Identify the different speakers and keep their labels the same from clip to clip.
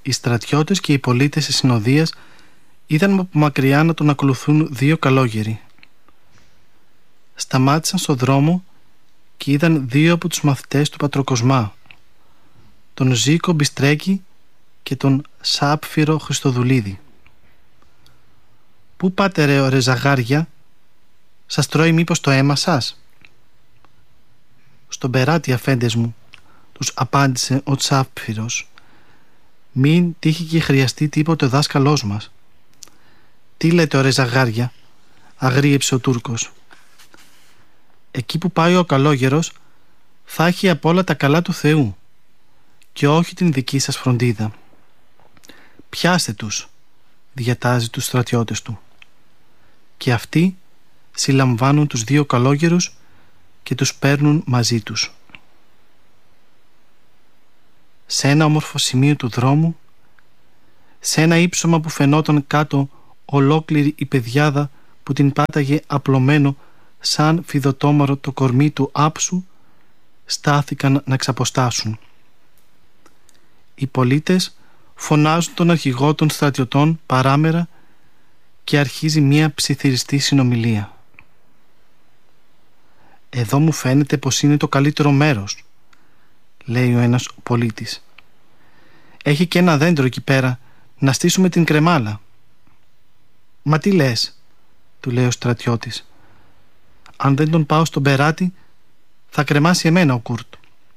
Speaker 1: Οι στρατιώτες και οι πολίτες της συνοδείας είδαν από μακριά να τον ακολουθούν δύο καλόγεροι. Σταμάτησαν στο δρόμο και είδαν δύο από τους μαθητές του Πατροκοσμά, τον Ζήκο Μπιστρέκη και τον Σάπφυρο Χριστοδουλίδη. «Πού πάτε ρε ζαγάρια, σας τρώει μήπως το αίμα σας?» «Στον Περάτη, αφέντες μου», τους απάντησε ο Τσάπφυρος. «Μην τύχει και χρειαστεί τίποτε ο δάσκαλός μας». «Τι λέτε ρε ζαγάρια?» αγρίεψε ο Τούρκος. «Εκεί που πάει ο καλόγερος θα έχει απ' όλα τα καλά του Θεού και όχι την δική σας φροντίδα. Πιάστε τους», διατάζει τους στρατιώτες του. Και αυτοί συλλαμβάνουν τους δύο καλόγερους και τους παίρνουν μαζί τους. Σε ένα όμορφο σημείο του δρόμου, σε ένα ύψωμα που φαινόταν κάτω ολόκληρη η πεδιάδα που την πάταγε απλωμένο σαν φιδωτόμαρο το κορμί του άψου, στάθηκαν να ξαποστάσουν. Οι πολίτες φωνάζουν τον αρχηγό των στρατιωτών παράμερα και αρχίζει μια ψιθυριστή συνομιλία. «Εδώ μου φαίνεται πως είναι το καλύτερο μέρος», λέει ο ένας πολίτης. «Έχει και ένα δέντρο εκεί πέρα να στήσουμε την κρεμάλα». «Μα τι λες?» του λέει ο στρατιώτης. «Αν δεν τον πάω στον Περάτη θα κρεμάσει εμένα ο Κουρτ».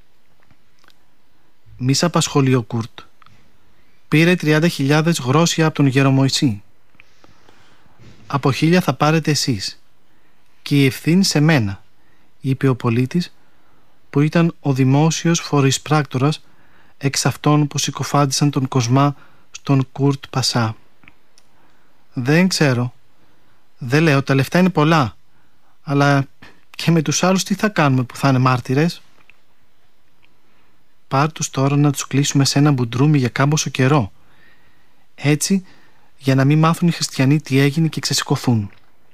Speaker 1: «Μη σ' απασχολεί ο Κουρτ. Πήρε 30.000 γρόσια από τον Γερομοϊσή. Από 1.000 θα πάρετε εσείς και η ευθύνη σε μένα», είπε ο πολίτης, που ήταν ο δημόσιος φορεισπράκτορας εξ αυτών που συκοφάντησαν τον Κοσμά στον Κουρτ Πασά. «Δεν ξέρω. Δεν λέω, τα λεφτά είναι πολλά. Αλλά και με τους άλλους τι θα κάνουμε που θα είναι μάρτυρες?» «Πάρ' τους τώρα να τους κλείσουμε σε ένα μπουντρούμι για κάμποσο καιρό. Έτσι, για να μην μάθουν οι χριστιανοί τι έγινε και ξεσηκωθούν».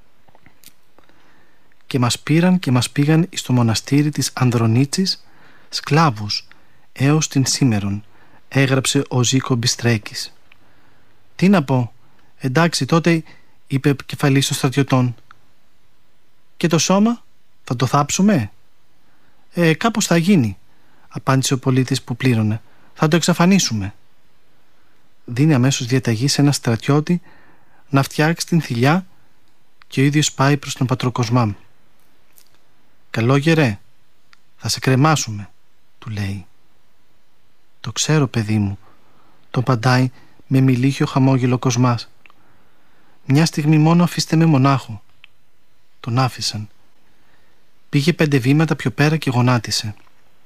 Speaker 1: Και μας πήραν και μας πήγαν στο μοναστήρι της Ανδρονίτσης σκλάβους έως την σήμερον, έγραψε ο Ζήκο Μπιστρέκης. «Τι να πω, εντάξει τότε», είπε επικεφαλής των στρατιωτών. «Και το σώμα, θα το θάψουμε?» Κάπως θα γίνει», απάντησε ο πολίτης που πλήρωνε. «Θα το εξαφανίσουμε». Δίνει αμέσως διαταγή σε ένα στρατιώτη να φτιάξει την θηλιά και ο ίδιος πάει προς τον Πατροκοσμά. «Καλόγερε, θα σε κρεμάσουμε», του λέει. «Το ξέρω, παιδί μου», τον παντάει με μιλίχιο χαμόγελο Κοσμάς. «Μια στιγμή μόνο αφήστε με μονάχο». Τον άφησαν. Πήγε 5 βήματα πιο πέρα και γονάτισε.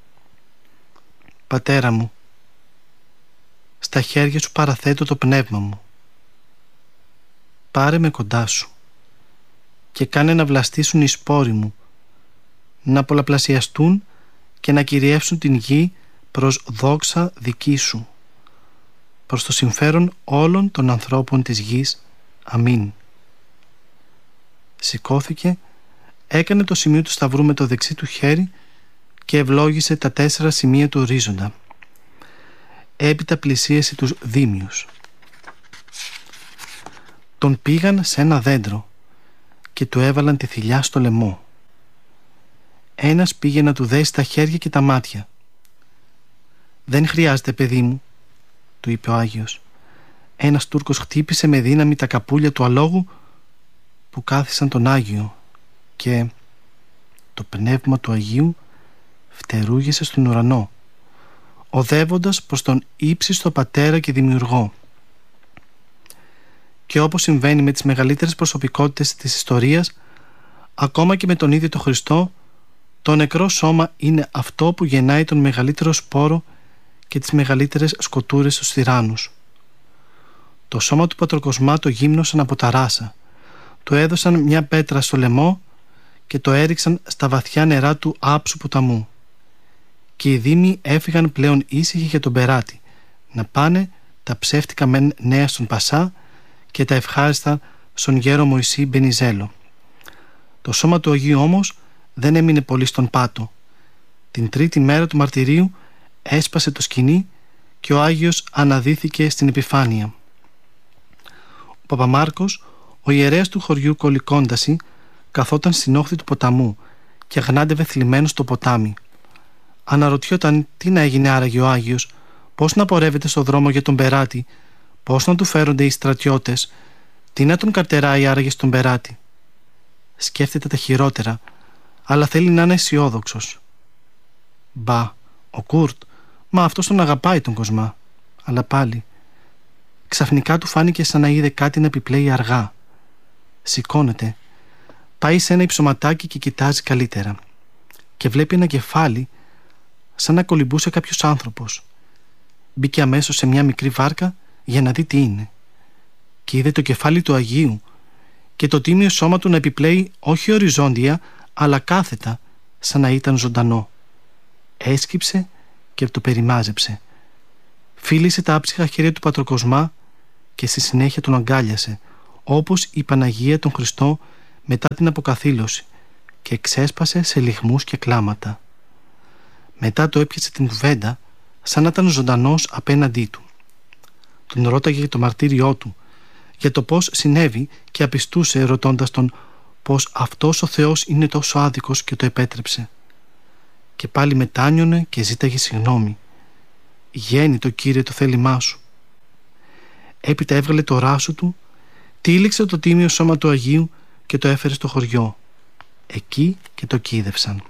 Speaker 1: «Πατέρα μου, στα χέρια σου παραθέτω το πνεύμα μου. Πάρε με κοντά σου και κάνε να βλαστήσουν οι σπόροι μου, να πολλαπλασιαστούν και να κυριεύσουν την γη προς δόξα δική σου, προς το συμφέρον όλων των ανθρώπων της γης. Αμήν». Σηκώθηκε, έκανε το σημείο του σταυρού με το δεξί του χέρι και ευλόγησε τα 4 σημεία του ορίζοντα. Έπειτα πλησίασε τους δήμιους. Τον πήγαν σε ένα δέντρο και του έβαλαν τη θηλιά στο λαιμό. Ένας πήγε να του δέσει τα χέρια και τα μάτια. «Δεν χρειάζεται, παιδί μου», του είπε ο Άγιος. Ένας Τούρκος χτύπησε με δύναμη τα καπούλια του αλόγου που κάθισαν τον Άγιο και το πνεύμα του Αγίου φτερούγησε στον ουρανό, οδεύοντας προς τον ύψιστο Πατέρα και Δημιουργό. Και όπως συμβαίνει με τις μεγαλύτερες προσωπικότητες της ιστορίας, ακόμα και με τον ίδιο τον Χριστό, το νεκρό σώμα είναι αυτό που γεννάει τον μεγαλύτερο σπόρο και τις μεγαλύτερες σκοτούρες στους τυράννους. Το σώμα του Πατροκοσμά το γύμνωσαν από τα ράσα, του έδωσαν μια πέτρα στο λαιμό και το έριξαν στα βαθιά νερά του άψου ποταμού. Και οι δήμοι έφυγαν πλέον ήσυχοι για τον Περάτη, να πάνε τα ψεύτικα μεν νέα στον Πασά και τα ευχάριστα στον γέρο Μωυσή Μπενιζέλο. Το σώμα του Αγίου όμως δεν έμεινε πολύ στον πάτο. Την 3η μέρα του μαρτυρίου έσπασε το σκοινί και ο Άγιος αναδύθηκε στην επιφάνεια. Ο Παπαμάρκος, ο ιερέας του χωριού Κολικόνταση, καθόταν στην όχθη του ποταμού και αγνάντευε θλιμμένος στο ποτάμι. Αναρωτιόταν τι να έγινε άραγε ο Άγιος, πώς να πορεύεται στο δρόμο για τον περάτη, πώς να του φέρονται οι στρατιώτες, τι να τον καρτεράει άραγε στον περάτη. Σκέφτεται τα χειρότερα, αλλά θέλει να είναι αισιόδοξος. Μπα, ο Κουρτ, μα αυτός τον αγαπάει τον Κοσμά. Αλλά πάλι, ξαφνικά του φάνηκε σαν να είδε κάτι να επιπλέει αργά. Σηκώνεται, πάει σε ένα υψωματάκι και κοιτάζει καλύτερα και βλέπει ένα κεφάλι σαν να κολυμπούσε κάποιος άνθρωπος. Μπήκε αμέσως σε μια μικρή βάρκα για να δει τι είναι και είδε το κεφάλι του Αγίου και το τίμιο σώμα του να επιπλέει όχι οριζόντια αλλά κάθετα, σαν να ήταν ζωντανό. Έσκυψε και το περιμάζεψε. Φίλησε τα άψυχα χέρια του Πατροκοσμά και στη συνέχεια τον αγκάλιασε, όπως η Παναγία τον Χριστό μετά την αποκαθήλωση, και ξέσπασε σε λυγμούς και κλάματα. Μετά το έπιασε την κουβέντα σαν να ήταν ζωντανός απέναντί του. Τον ρώταγε για το μαρτύριό του, για το πώς συνέβη και απιστούσε ρωτώντας τον πως αυτός ο Θεός είναι τόσο άδικος και το επέτρεψε. Και πάλι μετάνιωνε και ζήταγε συγγνώμη. «Γέννητο, Κύριε, το θέλημά σου». Έπειτα έβγαλε το ράσο του, τύλιξε το τίμιο σώμα του Αγίου και το έφερε στο χωριό. Εκεί και το κοίδευσαν.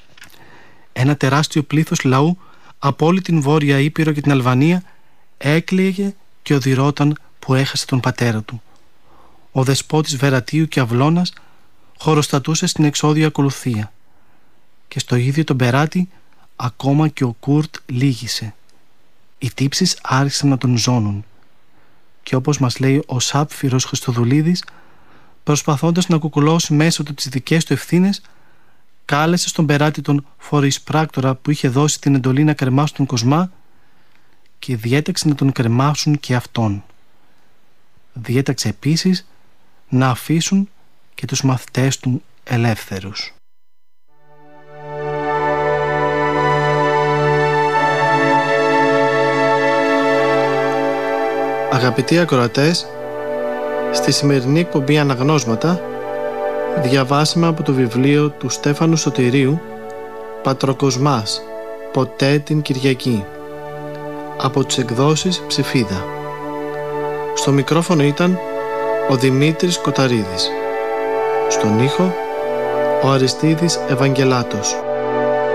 Speaker 1: Ένα τεράστιο πλήθος λαού από όλη την Βόρεια Ήπειρο και την Αλβανία έκλαιγε και οδυρώταν που έχασε τον πατέρα του. Ο δεσπότης Βερατίου και Αυλώνας χωροστατούσε στην εξώδια ακολουθία και στο ίδιο τον περάτη ακόμα και ο Κουρτ λύγησε. Οι τύψεις άρχισαν να τον ζώνουν και όπως μας λέει ο Σάπφυρος Χριστοδουλίδης, προσπαθώντας να κουκουλώσει μέσω του τις δικές του ευθύνες, κάλεσε στον περάτη τον φορεισπράκτορα που είχε δώσει την εντολή να κρεμάσουν τον Κοσμά και διέταξε να τον κρεμάσουν και αυτόν. Διέταξε επίσης να αφήσουν και τους μαθητές του ελεύθερους. Αγαπητοί ακροατές, στη σημερινή εκπομπή Αναγνώσματα διαβάσαμε από το βιβλίο του Στέφανου Σωτηρίου «Πατροκοσμάς, ποτέ την Κυριακή», από τις εκδόσεις Ψηφίδα. Στο μικρόφωνο ήταν ο Δημήτρης Κοταρίδης. Στον ήχο ο Αριστίδης Ευαγγελάτος.